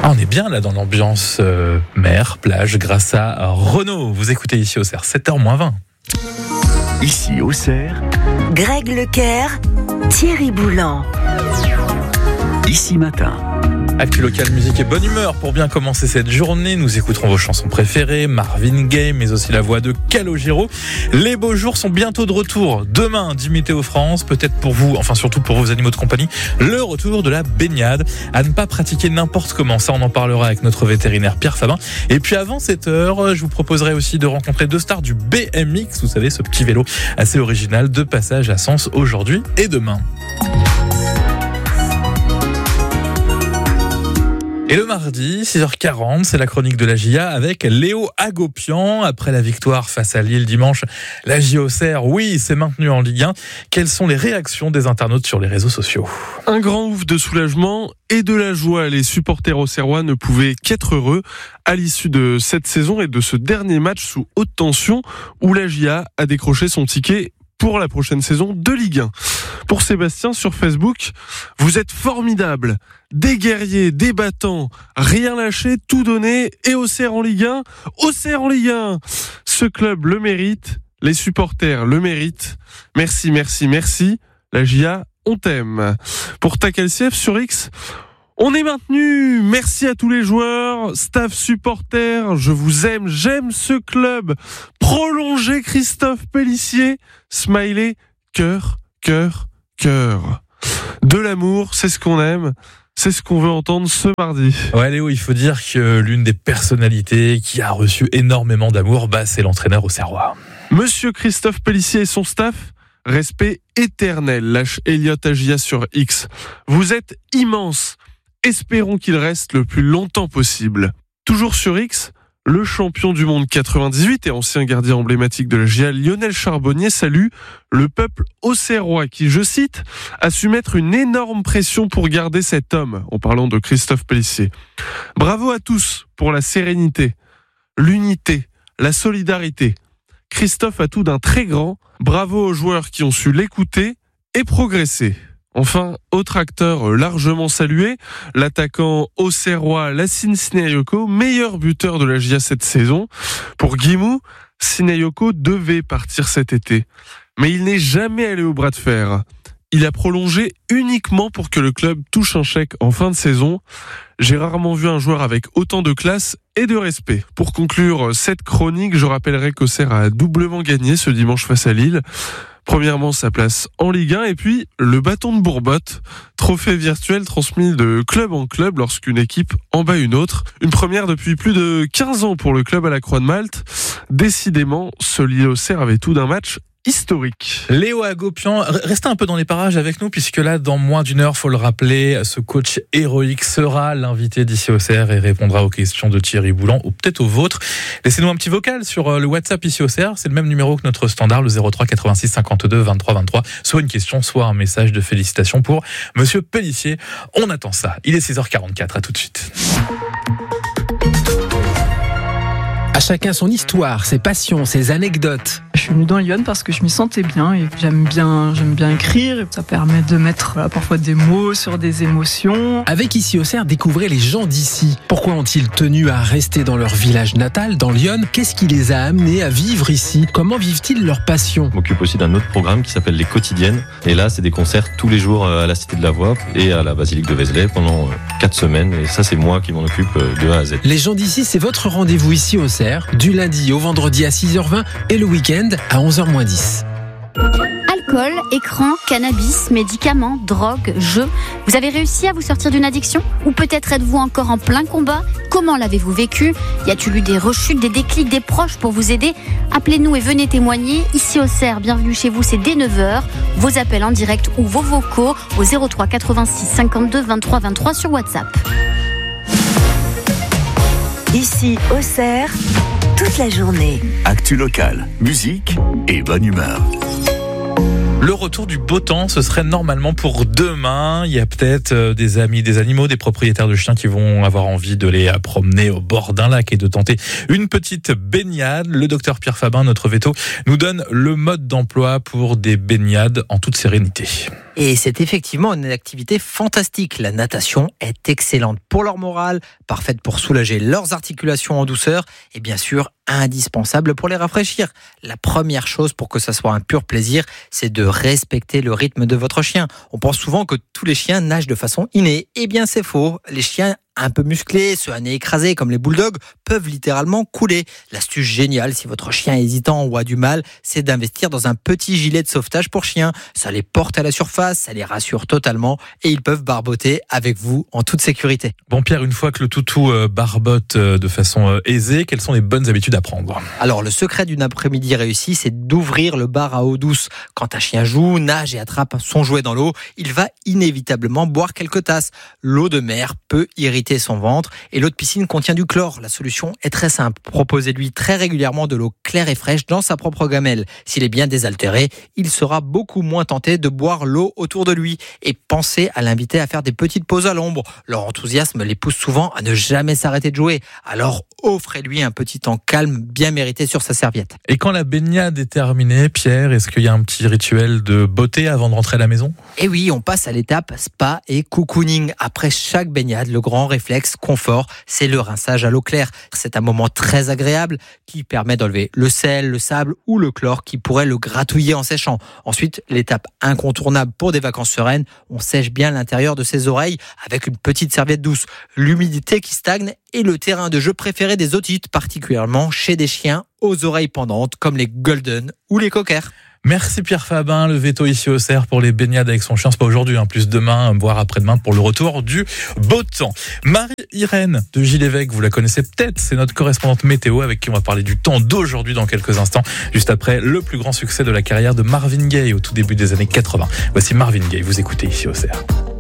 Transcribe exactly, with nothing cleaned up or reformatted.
Ah, on est bien là dans l'ambiance euh, mer, plage, grâce à Renault. Vous écoutez ici Auxerre, sept heures moins vingt. Ici Auxerre, Greg Lecaire, Thierry Boulan. Ici Matin. Actu local, musique et bonne humeur pour bien commencer cette journée. Nous écouterons vos chansons préférées, Marvin Gaye, mais aussi la voix de Calogero. Les beaux jours sont bientôt de retour. Demain, dit Météo France, peut-être pour vous, enfin surtout pour vos animaux de compagnie, le retour de la baignade. À ne pas pratiquer n'importe comment, ça on en parlera avec notre vétérinaire Pierre Fabin. Et puis avant cette heure, je vous proposerai aussi de rencontrer deux stars du B M X, vous savez, ce petit vélo assez original de passage à Sens aujourd'hui et demain. Et le mardi, six heures quarante, c'est la chronique de la J A avec Léo Hagopian. Après la victoire face à Lille dimanche, la J A Auxerre, oui, s'est maintenue en Ligue un. Quelles sont les réactions des internautes sur les réseaux sociaux ? Un grand ouf de soulagement et de la joie. Les supporters auxerrois ne pouvaient qu'être heureux à l'issue de cette saison et de ce dernier match sous haute tension où la J A a décroché son ticket pour la prochaine saison de Ligue un. Pour Sébastien sur Facebook, vous êtes formidables, des guerriers, des battants, rien lâché, tout donné, et Auxerre en Ligue un, Auxerre en Ligue un. Ce club le mérite, les supporters le méritent. Merci, merci, merci. La J A, on t'aime. Pour Takalsiev sur X, on est maintenu. Merci à tous les joueurs, staff, supporters. Je vous aime, j'aime ce club. Prolongez Christophe Pélissier. Smiley, cœur, cœur, cœur. De l'amour, c'est ce qu'on aime. C'est ce qu'on veut entendre ce mardi. Ouais Léo, il faut dire que l'une des personnalités qui a reçu énormément d'amour, bah, c'est l'entraîneur auxerrois. Monsieur Christophe Pélissier et son staff, respect éternel, lâche Elliot Agia sur X. Vous êtes immenses. Espérons qu'il reste le plus longtemps possible. Toujours sur X, le champion du monde quatre-vingt-dix-huit et ancien gardien emblématique de la J A, Lionel Charbonnier, salue le peuple auxerrois qui, je cite, a su mettre une énorme pression pour garder cet homme, en parlant de Christophe Pélissier. Bravo à tous pour la sérénité, l'unité, la solidarité. Christophe a tout d'un très grand. Bravo aux joueurs qui ont su l'écouter et progresser. Enfin, autre acteur largement salué, l'attaquant auxerrois Lassine Sinayoko, meilleur buteur de la J A cette saison. Pour Guimou, Sinayoko devait partir cet été, mais il n'est jamais allé au bras de fer. Il a prolongé uniquement pour que le club touche un chèque en fin de saison. J'ai rarement vu un joueur avec autant de classe et de respect. Pour conclure cette chronique, je rappellerai qu'Auxerre a doublement gagné ce dimanche face à Lille. Premièrement, sa place en Ligue un et puis le bâton de Bourbotte, trophée virtuel transmis de club en club lorsqu'une équipe en bat une autre. Une première depuis plus de quinze ans pour le club à la Croix de Malte. Décidément, ce Lille-Auxerre avait tout d'un match historique. Léo Hagopian, restez un peu dans les parages avec nous puisque là, dans moins d'une heure, faut le rappeler, ce coach héroïque sera l'invité d'ici Auxerre et répondra aux questions de Thierry Boulan ou peut-être aux vôtres. Laissez-nous un petit vocal sur le WhatsApp ici Auxerre, c'est le même numéro que notre standard, le zéro trois quatre-vingt-six cinquante-deux vingt-trois vingt-trois. Soit une question, soit un message de félicitations pour Monsieur Pélissier. On attend ça. Il est six heures quarante-quatre, à tout de suite. À chacun son histoire, ses passions, ses anecdotes. Je suis venue dans Lyon parce que je m'y sentais bien et j'aime bien, j'aime bien écrire. Ça permet de mettre voilà, parfois des mots sur des émotions. Avec Ici Auxerre, découvrez les gens d'ici. Pourquoi ont-ils tenu à rester dans leur village natal, dans Lyon ? Qu'est-ce qui les a amenés à vivre ici ? Comment vivent-ils leur passion ? Je m'occupe aussi d'un autre programme qui s'appelle Les Quotidiennes. Et là, c'est des concerts tous les jours à la Cité de la Voix et à la Basilique de Vézelay pendant quatre semaines. Et ça, c'est moi qui m'en occupe de A à Z. Les gens d'ici, c'est votre rendez-vous ici Auxerre. Du lundi au vendredi à six heures vingt et le week-end à onze heures moins dix. Alcool, écran, cannabis, médicaments, drogue, jeux. Vous avez réussi à vous sortir d'une addiction ? Ou peut-être êtes-vous encore en plein combat ? Comment l'avez-vous vécu ? Y a-t-il eu des rechutes, des déclics, des proches pour vous aider ? Appelez-nous et venez témoigner. Ici Auxerre, bienvenue chez vous, c'est dès neuf heures. Vos appels en direct ou vos vocaux au zéro trois quatre-vingt-six cinquante-deux vingt-trois vingt-trois sur WhatsApp. Ici Auxerre, toute la journée. Actu local, musique et bonne humeur. Le retour du beau temps, ce serait normalement pour demain. Il y a peut-être des amis des animaux, des propriétaires de chiens qui vont avoir envie de les promener au bord d'un lac et de tenter une petite baignade. Le docteur Pierre Fabin, notre véto, nous donne le mode d'emploi pour des baignades en toute sérénité. Et c'est effectivement une activité fantastique. La natation est excellente pour leur morale, parfaite pour soulager leurs articulations en douceur et bien sûr indispensable pour les rafraîchir. La première chose pour que ça soit un pur plaisir, c'est de respecter le rythme de votre chien. On pense souvent que tous les chiens nagent de façon innée. Eh bien c'est faux. Les chiens un peu musclés, ceux à nez écrasé comme les bulldogs, peuvent littéralement couler. L'astuce géniale, si votre chien est hésitant ou a du mal, c'est d'investir dans un petit gilet de sauvetage pour chiens. Ça les porte à la surface, ça les rassure totalement et ils peuvent barboter avec vous en toute sécurité. Bon Pierre, une fois que le toutou euh, barbote euh, de façon euh, aisée, quelles sont les bonnes habitudes à prendre ? Alors le secret d'une après-midi réussie, c'est d'ouvrir le bar à eau douce. Quand un chien joue, nage et attrape son jouet dans l'eau, il va inévitablement boire quelques tasses. L'eau de mer peut irriter son ventre et l'eau de piscine contient du chlore. La solution est très simple. Proposez-lui très régulièrement de l'eau claire et fraîche dans sa propre gamelle. S'il est bien désaltéré, il sera beaucoup moins tenté de boire l'eau autour de lui. Et pensez à l'inviter à faire des petites pauses à l'ombre. Leur enthousiasme les pousse souvent à ne jamais s'arrêter de jouer. Alors offrez-lui un petit temps calme bien mérité sur sa serviette. Et quand la baignade est terminée, Pierre, est-ce qu'il y a un petit rituel de beauté avant de rentrer à la maison ? Et oui, on passe à l'étape spa et cocooning. Après chaque baignade, le grand réflexe confort, c'est le rinçage à l'eau claire. C'est un moment très agréable qui permet d'enlever le sel, le sable ou le chlore qui pourrait le gratouiller en séchant. Ensuite, l'étape incontournable pour des vacances sereines, on sèche bien l'intérieur de ses oreilles avec une petite serviette douce. L'humidité qui stagne est le terrain de jeu préféré des otites, particulièrement chez des chiens aux oreilles pendantes comme les golden ou les cockers. Merci Pierre Fabin, le veto ici au Cerf pour les baignades avec son chien, c'est pas aujourd'hui, hein, plus demain, voire après-demain pour le retour du beau temps. Marie-Irène de Gilles-Évêque, vous la connaissez peut-être, c'est notre correspondante météo avec qui on va parler du temps d'aujourd'hui dans quelques instants, juste après le plus grand succès de la carrière de Marvin Gaye au tout début des années quatre-vingts. Voici Marvin Gaye, vous écoutez ici au Cerf.